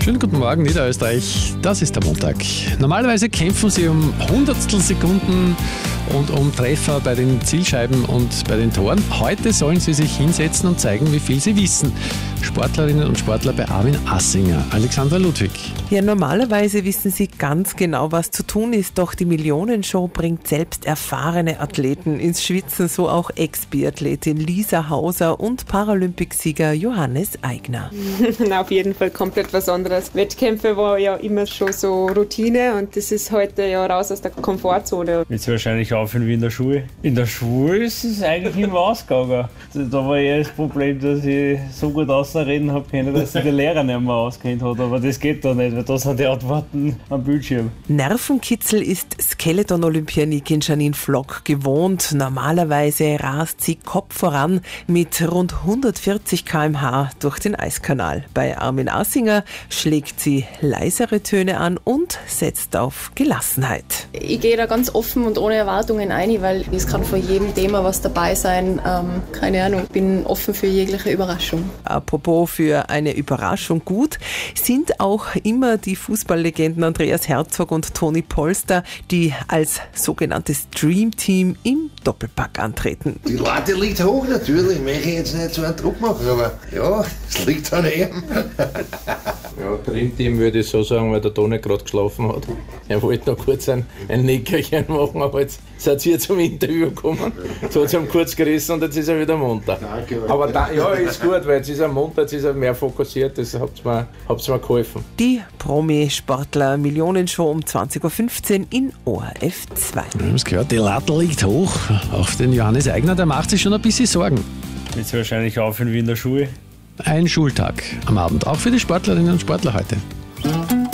Schönen guten Morgen, Niederösterreich. Das ist der Montag. Normalerweise kämpfen sie um Hundertstelsekunden und um Treffer bei den Zielscheiben und bei den Toren. Heute sollen sie sich hinsetzen und zeigen, wie viel sie wissen. Sportlerinnen und Sportler bei Armin Assinger. Alexandra Ludwig. Ja, normalerweise wissen sie ganz genau, was zu tun ist, doch die Millionenshow bringt selbst erfahrene Athleten ins Schwitzen, so auch Ex-Biathletin Lisa Hauser und Paralympicsieger Johannes Aigner. Auf jeden Fall komplett was anderes. Wettkämpfe war ja immer schon so Routine und das ist heute ja raus aus der Komfortzone. Jetzt wahrscheinlich aufhören wie in der Schule. In der Schule ist es eigentlich immer ausgegangen. Da war eher das Problem, dass ich so gut ausreden habe können, dass sich der Lehrer nicht mehr auskennt hat. Aber das geht da nicht, weil da sind die Antworten am Bildschirm. Nervenkitzel ist Skeleton-Olympianikin Janine Flock gewohnt. Normalerweise rast sie Kopf voran mit rund 140 km/h durch den Eiskanal. Bei Armin Assinger schlägt sie leisere Töne an und setzt auf Gelassenheit. Ich gehe da ganz offen und ohne Erwartungen ein, weil es kann von jedem Thema was dabei sein. Keine Ahnung, ich bin offen für jegliche Überraschung. Apropos für eine Überraschung gut, sind auch immer die Fußballlegenden Andreas Herzog und Toni Polster, die als sogenanntes Dream Team im Doppelpack antreten. Die Latte liegt hoch natürlich, ich möchte jetzt nicht so einen Druck machen, aber ja, es liegt an ihm. Ja, Dreamteam würde ich so sagen, weil der Toni gerade geschlafen hat. Er wollte noch kurz ein Nickerchen machen, aber jetzt seid ihr zum Interview gekommen. So hat es ihm kurz gerissen und jetzt ist er wieder munter. Aber ja, ist gut, weil jetzt ist er munter, jetzt ist er mehr fokussiert, das habt's mir geholfen. Die Promi-Sportler Millionenshow um 20.15 Uhr in ORF 2. Wir haben es gehört, die Latte liegt hoch. Auch den Johannes Aigner, der macht sich schon ein bisschen Sorgen. Jetzt wahrscheinlich aufhören wie in der Schule. Ein Schultag am Abend, auch für die Sportlerinnen und Sportler heute.